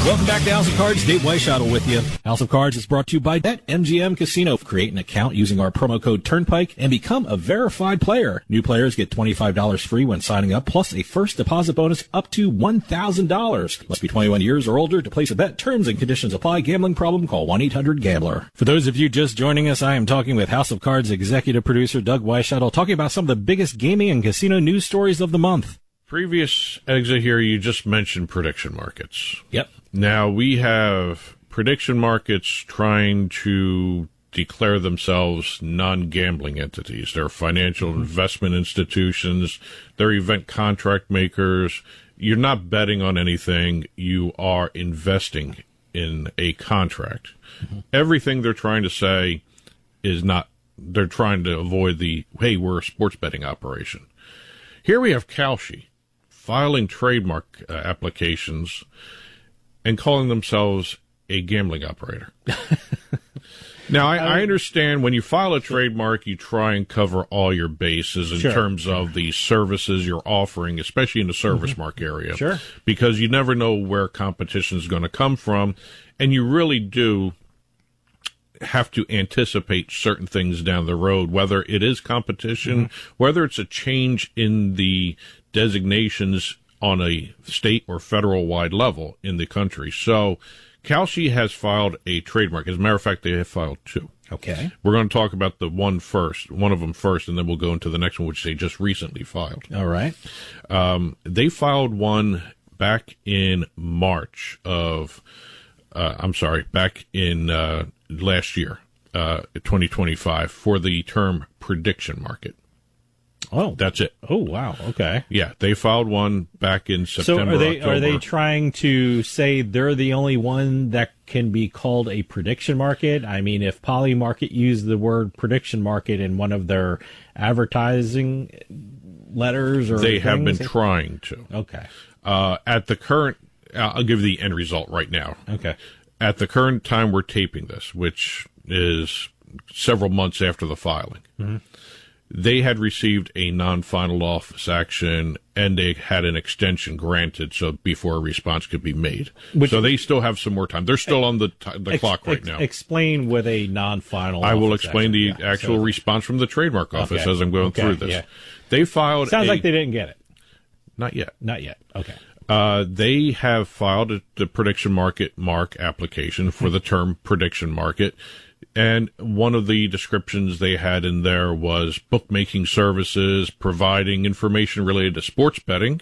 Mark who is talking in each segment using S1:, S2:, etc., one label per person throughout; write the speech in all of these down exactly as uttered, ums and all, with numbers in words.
S1: Welcome back to House of Cards. Dave Weishottle with you. House of Cards is brought to you by BetMGM Casino. Create an account using our promo code Turnpike and become a verified player. New players get twenty-five dollars free when signing up, plus a first deposit bonus up to one thousand dollars. Must be twenty-one years or older to place a bet. Terms and conditions apply. Gambling problem? Call one eight hundred gambler. For those of you just joining us, I am talking with House of Cards executive producer Doug Weishottle, talking about some of the biggest gaming and casino news stories of the month.
S2: Previous exit here, you just mentioned prediction markets.
S1: Yep.
S2: Now, we have prediction markets trying to declare themselves non-gambling entities. They're financial mm-hmm. investment institutions. They're event contract makers. You're not betting on anything. You are investing in a contract. Mm-hmm. Everything they're trying to say is not, they're trying to avoid the, hey, we're a sports betting operation. Here we have Kalshi filing trademark uh, applications and calling themselves a gambling operator. Now, I, I understand when you file a trademark, you try and cover all your bases in
S1: sure.
S2: terms of the services you're offering, especially in the service
S1: mm-hmm.
S2: mark area.
S1: Sure.
S2: Because you never know where competition is going to come from, and you really do have to anticipate certain things down the road, whether it is competition, mm-hmm. whether it's a change in the designations on a state or federal wide level in the country. So Kalshi has filed a trademark. As a matter of fact, they have filed two.
S1: Okay.
S2: We're going to talk about the one first, one of them first, and then we'll go into the next one, which they just recently filed.
S1: All right.
S2: Um, they filed one back in March of, uh, I'm sorry, back in uh, last year, uh, twenty twenty-five, for the term prediction market.
S1: Oh,
S2: that's it.
S1: Oh, wow. Okay.
S2: Yeah, they filed one back in September.
S1: So are they
S2: October.
S1: are they trying to say they're the only one that can be called a prediction market? I mean, if Polymarket used the word prediction market in one of their advertising letters, or
S2: they
S1: things?
S2: have been trying to.
S1: Okay.
S2: Uh, at the current, I'll give you the end result right now.
S1: Okay.
S2: At the current time we're taping this, which is several months after the filing. Mm-hmm. They had received a non-final office action, and they had an extension granted so before a response could be made. Which, so they still have some more time. They're still on the t- the ex, clock right ex, now.
S1: Explain with a non-final
S2: I will explain
S1: action.
S2: the
S1: yeah,
S2: actual
S1: so,
S2: response from the trademark office
S1: okay,
S2: as I'm going
S1: okay,
S2: through this.
S1: Yeah.
S2: They filed
S1: Sounds
S2: a,
S1: like they didn't get it.
S2: Not yet.
S1: Not yet. Okay.
S2: Uh, they have filed a, the prediction market mark application for the term prediction market. And one of the descriptions they had in there was bookmaking services, providing information related to sports betting,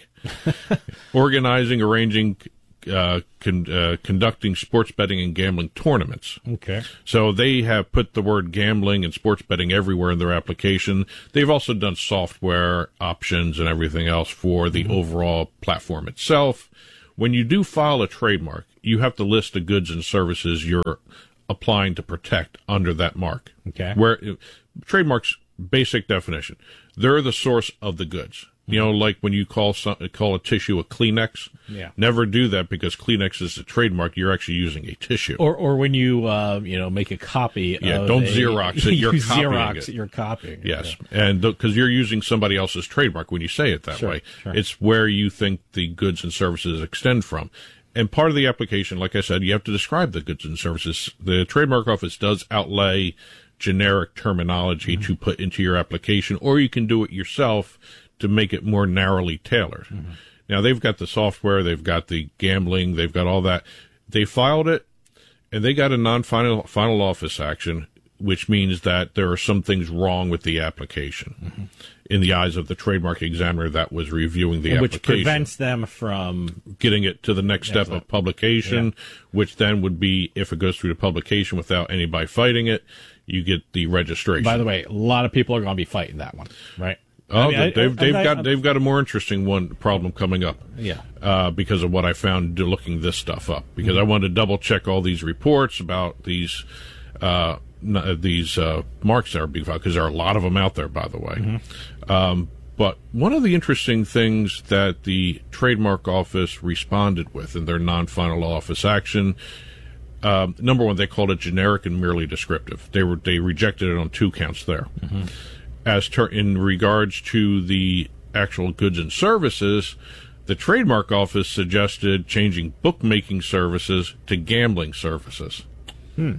S2: organizing, arranging, uh, con- uh, conducting sports betting and gambling tournaments.
S1: Okay.
S2: So they have put the word gambling and sports betting everywhere in their application. They've also done software options and everything else for the mm-hmm. overall platform itself. When you do file a trademark, you have to list the goods and services you're applying to protect under that mark.
S1: Okay.
S2: Where trademarks, basic definition, they're the source of the goods. Mm-hmm. You know, like when you call some, call a tissue a Kleenex.
S1: Yeah. Never
S2: do that because Kleenex is a trademark. You're actually using a tissue.
S1: Or or when you uh, you know make a copy.
S2: Yeah.
S1: Of
S2: don't
S1: a,
S2: Xerox it. You're copying
S1: Xerox
S2: it.
S1: it. You're copying.
S2: Yes,
S1: yeah.
S2: and because you're using somebody else's trademark when you say it that
S1: sure,
S2: way.
S1: Sure.
S2: It's where you think the goods and services extend from. And part of the application, like I said, you have to describe the goods and services. The trademark office does outlay generic terminology mm-hmm. to put into your application, or you can do it yourself to make it more narrowly tailored. Mm-hmm. Now, they've got the software, they've got the gambling, they've got all that. They filed it, and they got a non-final final office action, which means that there are some things wrong with the application mm-hmm. in the eyes of the trademark examiner that was reviewing the
S1: which
S2: application.
S1: Which prevents them from
S2: getting it to the next step of publication, yeah. which then would be, if it goes through the publication without anybody fighting it, you get the registration.
S1: By the way, a lot of people are going to be fighting that one, right?
S2: Oh,
S1: I mean,
S2: they've
S1: I,
S2: they've
S1: I,
S2: got
S1: I,
S2: they've got a more interesting one problem coming up.
S1: Yeah,
S2: uh, because of what I found looking this stuff up. Because mm-hmm. I wanted to double check all these reports about these uh, these uh, marks that are being filed, because there are a lot of them out there, by the way. Mm-hmm. Um, but one of the interesting things that the trademark office responded with in their non-final office action. Um, number one, they called it generic and merely descriptive. They were they rejected it on two counts there. Mm-hmm. As ter- in regards to the actual goods and services, The Trademark Office suggested changing bookmaking services to gambling services.
S1: Hmm.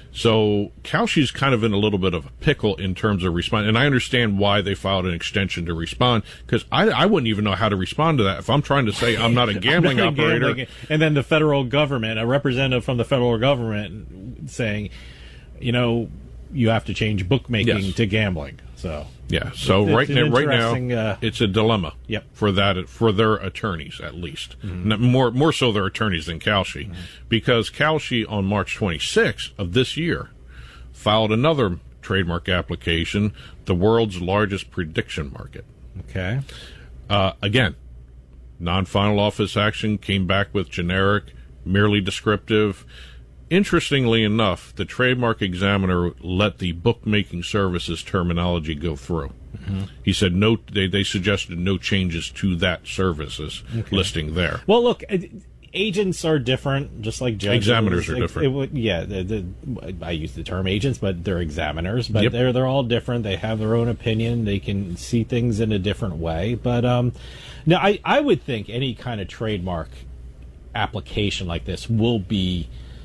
S2: So Kalshi's kind of in a little bit of a pickle in terms of respond, and I understand why they filed an extension to respond, because I, I wouldn't even know how to respond to that if I'm trying to say I'm not a gambling
S1: not a
S2: operator.
S1: Gambling. And then the federal government, a representative from the federal government saying, you know, you have to change bookmaking
S2: Yes.
S1: to gambling. So
S2: Yeah, so
S1: it's,
S2: right
S1: it's
S2: now, right now,
S1: interesting, uh,
S2: it's a dilemma.
S1: Yep.
S2: For that, for their attorneys at least,
S1: Mm-hmm.
S2: Not- more more so their attorneys than Kalshi,
S1: Mm-hmm.
S2: because Kalshi on March twenty-sixth of this year filed another trademark application, the world's largest prediction market.
S1: okay.
S2: Uh, again, non-final office action, came back with generic, merely descriptive. Interestingly enough, the trademark examiner let the bookmaking services terminology go through. Mm-hmm. He said no. They, they suggested no changes to that services
S1: Okay.
S2: listing there.
S1: Well, look, uh, agents are different, just like judges.
S2: Examiners are
S1: Like,
S2: different.
S1: it would- yeah, the, the, I use the term agents, but they're examiners. But
S2: Yep.
S1: they're they're all different. They have their own opinion. They can see things in a different way. But um, now I I would think any kind of trademark application like this will be,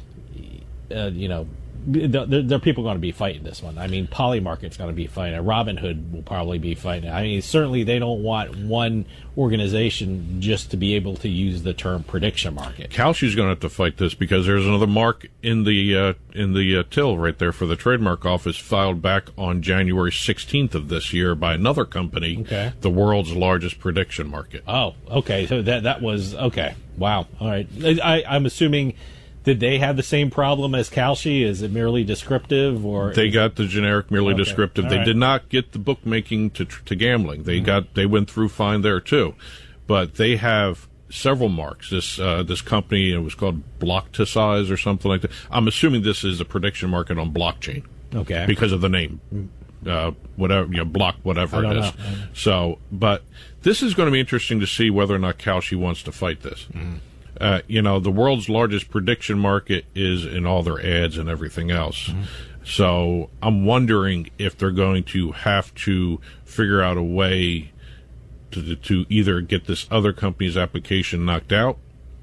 S1: uh, you know. There, there are people going to be fighting this one. I mean, Polymarket's going to be fighting it. Robinhood will probably be fighting it. I mean, certainly they don't want one organization just to be able to use the term prediction market.
S2: Kalshi's going to have to fight this because there's another mark in the uh, in the uh, till right there for the trademark office filed back on January sixteenth of this year by another company,
S1: Okay.
S2: the world's largest prediction market.
S1: Oh, okay. So that that was okay. Wow. All right. I, I'm assuming. Did they have the same problem as Kalshi? Is it merely descriptive, or
S2: They
S1: is
S2: got the generic, merely
S1: Okay.
S2: descriptive.
S1: All
S2: They
S1: right.
S2: did not get the bookmaking to to gambling. They
S1: Mm-hmm.
S2: got they went through fine there too, but they have several marks. This uh, this company, it was called Block-to-Size or something like that. I'm assuming this is a prediction market on blockchain
S1: okay?
S2: because of the name, uh, whatever you know, block whatever
S1: I
S2: it
S1: don't
S2: is.
S1: know.
S2: So, but this is going to be interesting to see whether or not Kalshi wants to fight this.
S1: Mm-hmm.
S2: Uh, you know, the world's largest prediction market is in all their ads and everything else.
S1: Mm-hmm.
S2: So I'm wondering if they're going to have to figure out a way to, to either get this other company's application knocked out,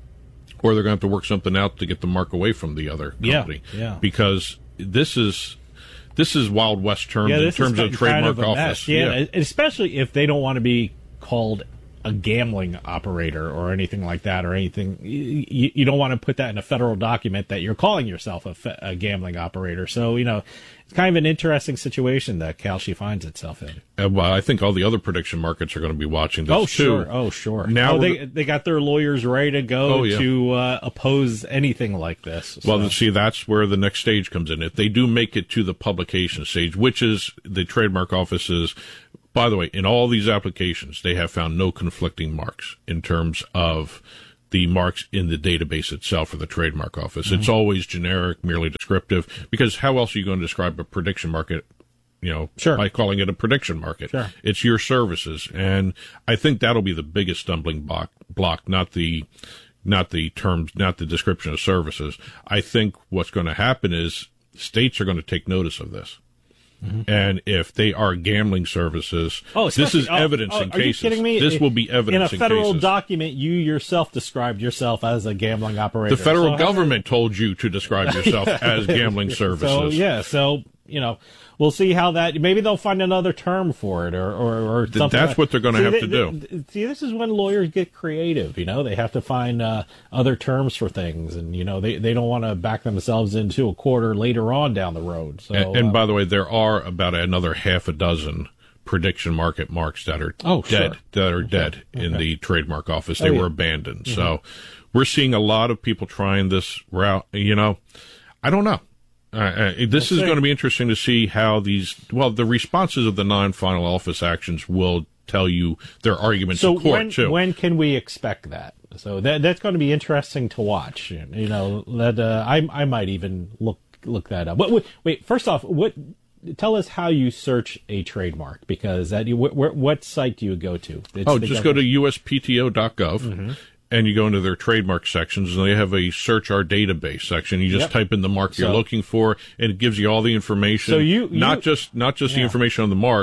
S2: or they're going to have to work something out to get the mark away from the other
S1: Yeah,
S2: company.
S1: yeah.
S2: Because this is this is Wild West terms
S1: Yeah,
S2: in
S1: this
S2: terms
S1: is
S2: of
S1: kind
S2: trademark
S1: of a
S2: office.
S1: mess. Yeah, especially if they don't want to be called a gambling operator or anything like that, or anything. You, you don't want to put that in a federal document that you're calling yourself a, fe- a gambling operator. So, you know, it's kind of an interesting situation that Kalshi finds itself in.
S2: Uh, well, I think all the other prediction markets are going to be watching this
S1: Oh,
S2: too.
S1: sure. Oh, sure.
S2: Now
S1: oh,
S2: we're
S1: they they got their lawyers ready to go
S2: Oh, yeah.
S1: to uh, oppose anything like this.
S2: Well,
S1: So-
S2: see, that's where the next stage comes in. If they do make it to the publication stage, which is the trademark office's, by the way, in all these applications, they have found no conflicting marks in terms of the marks in the database itself for the trademark office.
S1: Mm-hmm.
S2: It's always generic, merely descriptive, because how else are you going to describe a prediction market? You know,
S1: Sure.
S2: by calling it a prediction market.
S1: Sure.
S2: It's your services. And I think that'll be the biggest stumbling block, block, not the, not the terms, not the description of services. I think what's going to happen is states are going to take notice of this. Mm-hmm. And if they are gambling services,
S1: Oh,
S2: this
S1: especially-
S2: is
S1: oh,
S2: evidence
S1: oh,
S2: in
S1: are you
S2: cases.
S1: kidding me?
S2: This
S1: If-
S2: will be evidence
S1: in
S2: in,
S1: a federal
S2: cases.
S1: document. You yourself described yourself as a gambling operator.
S2: The federal
S1: So-
S2: government told you to describe yourself as gambling services.
S1: So yeah, so you know, we'll see how that. Maybe they'll find another term for it, or or, or
S2: Th-
S1: something.
S2: that's
S1: like-
S2: what they're gonna
S1: See,
S2: have
S1: they-
S2: to do.
S1: they- See, this is when lawyers get creative. You know, they have to find uh, other terms for things, and you know, they they don't want to back themselves into a quarter later on down the road. So,
S2: And, and
S1: uh,
S2: by the way, there are about another half a dozen prediction market marks that are
S1: Oh,
S2: dead,
S1: sure.
S2: that are dead in the trademark office. They
S1: Oh, yeah.
S2: were abandoned. So we're seeing a lot of people trying this route. You know, I don't know. Uh, uh, this
S1: We'll
S2: is
S1: see.
S2: going to be interesting to see how these, well, the responses of the non-final office actions will tell you their arguments
S1: so
S2: in court,
S1: when
S2: too.
S1: when can we expect that? So that that's going to be interesting to watch. You know, that uh, I I might even look look that up. Wait, wait, wait first off, what? Tell us how you search a trademark, because that you, wh- wh- what site do you go to? It's
S2: oh,
S1: the
S2: just go to
S1: government-
S2: U S P T O dot gov.
S1: Mm-hmm.
S2: And you go into their trademark sections, and they have a search our database section. You just
S1: Yep.
S2: type in the mark you're
S1: So-
S2: looking for, and it gives you all the information.
S1: So you- you-
S2: not just not just the
S1: Yeah.
S2: information on the mark,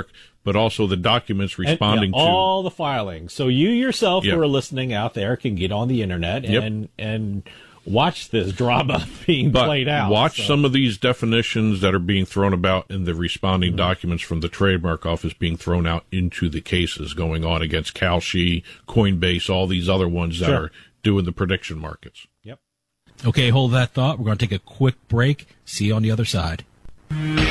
S2: but also the documents responding
S3: and, yeah,
S2: to
S3: all the filings. So you yourself
S2: yeah.
S3: who are listening out there can get on the internet
S2: yep.
S3: and and watch this drama being
S2: but
S3: played out.
S2: Watch
S3: so.
S2: some of these definitions that are being thrown about in the responding
S3: Mm-hmm.
S2: documents from the Trademark Office being thrown out into the cases going on against Kalshi, Coinbase, all these other ones that
S3: Sure.
S2: are doing the prediction markets.
S3: Yep.
S1: Okay, hold that thought. We're going to take a quick break. See you on the other side.